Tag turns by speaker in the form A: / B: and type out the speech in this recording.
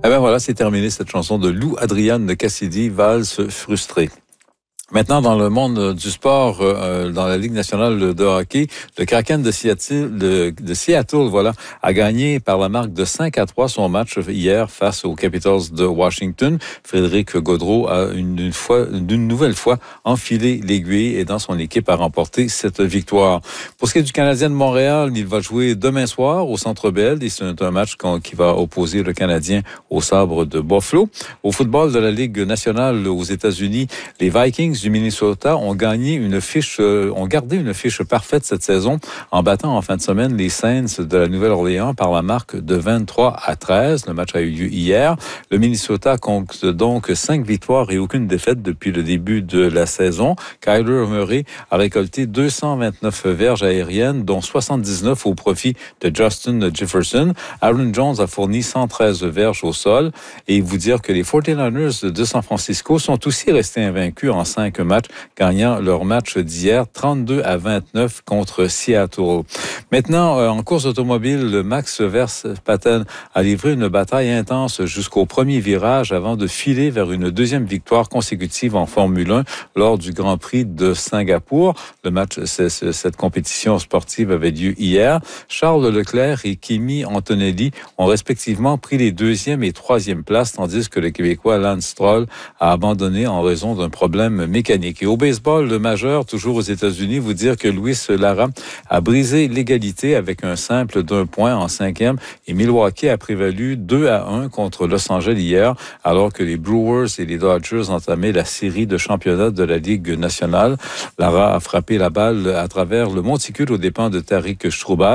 A: Eh bien voilà, c'est terminé cette chanson de Lou Adrian de Cassidy, Valse frustrée. Maintenant, dans le monde du sport, dans la Ligue nationale de hockey, le Kraken de Seattle, voilà, a gagné par la marque de 5-3 son match hier face aux Capitals de Washington. Frédéric Gaudreau a d'une nouvelle fois enfilé l'aiguille et dans son équipe a remporté cette victoire. Pour ce qui est du Canadien de Montréal, il va jouer demain soir au Centre Bell et c'est un match qui va opposer le Canadien au Sabres de Buffalo. Au football de la Ligue nationale aux États-Unis, les Vikings du Minnesota ont gardé une fiche parfaite cette saison en battant en fin de semaine les Saints de la Nouvelle-Orléans par la marque de 23-13. Le match a eu lieu hier. Le Minnesota compte donc 5 victoires et aucune défaite depuis le début de la saison. Kyler Murray a récolté 229 verges aériennes, dont 79 au profit de Justin Jefferson. Aaron Jones a fourni 113 verges au sol. Et vous dire que les 49ers de San Francisco sont aussi restés invaincus en 5 matchs, gagnant leur match d'hier 32-29 contre Seattle. Maintenant, en course automobile, Max Verstappen a livré une bataille intense jusqu'au premier virage avant de filer vers une deuxième victoire consécutive en Formule 1 lors du Grand Prix de Singapour. Cette compétition sportive avait lieu hier. Charles Leclerc et Kimi Antonelli ont respectivement pris les 2e et 3e places, tandis que le Québécois Lance Stroll a abandonné en raison d'un problème mécanique. Et au baseball, le majeur, toujours aux États-Unis, vous dire que Luis Lara a brisé l'égalité avec un simple d'1 point en 5e et Milwaukee a prévalu 2-1 contre Los Angeles hier, alors que les Brewers et les Dodgers entamaient la série de championnat de la Ligue nationale. Lara a frappé la balle à travers le monticule aux dépens de Tariq Strubal.